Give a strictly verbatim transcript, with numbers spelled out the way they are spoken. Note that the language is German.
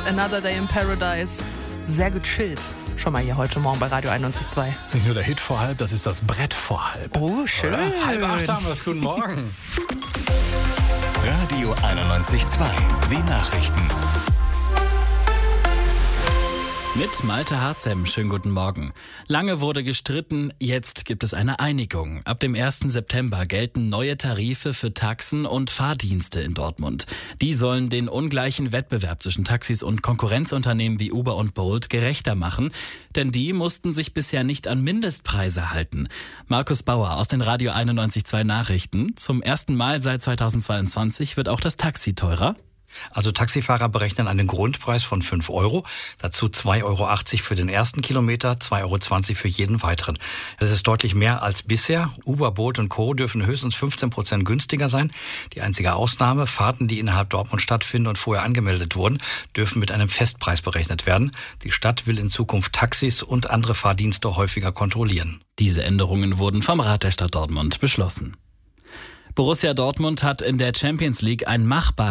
Another Day in Paradise. Sehr gechillt. Schon mal hier heute Morgen bei Radio einundneunzig Komma zwei. Das ist nicht nur der Hit vor halb, das ist das Brett vor halb. Oh, schön. Oder? Halb acht haben wir es. Guten Morgen. Radio einundneunzig Komma zwei. Die Nachrichten. Mit Malte Harzem, schönen guten Morgen. Lange wurde gestritten, jetzt gibt es eine Einigung. Ab dem ersten September gelten neue Tarife für Taxen und Fahrdienste in Dortmund. Die sollen den ungleichen Wettbewerb zwischen Taxis und Konkurrenzunternehmen wie Uber und Bolt gerechter machen, denn die mussten sich bisher nicht an Mindestpreise halten. Markus Bauer aus den Radio einundneunzig Komma zwei Nachrichten. Zum ersten Mal seit zweitausendzweiundzwanzig wird auch das Taxi teurer. Also Taxifahrer berechnen einen Grundpreis von fünf Euro, dazu zwei Euro achtzig für den ersten Kilometer, zwei Euro zwanzig für jeden weiteren. Das ist deutlich mehr als bisher. Uber, Bolt und Co. dürfen höchstens fünfzehn Prozent günstiger sein. Die einzige Ausnahme, Fahrten, die innerhalb Dortmund stattfinden und vorher angemeldet wurden, dürfen mit einem Festpreis berechnet werden. Die Stadt will in Zukunft Taxis und andere Fahrdienste häufiger kontrollieren. Diese Änderungen wurden vom Rat der Stadt Dortmund beschlossen. Borussia Dortmund hat in der Champions League ein machbares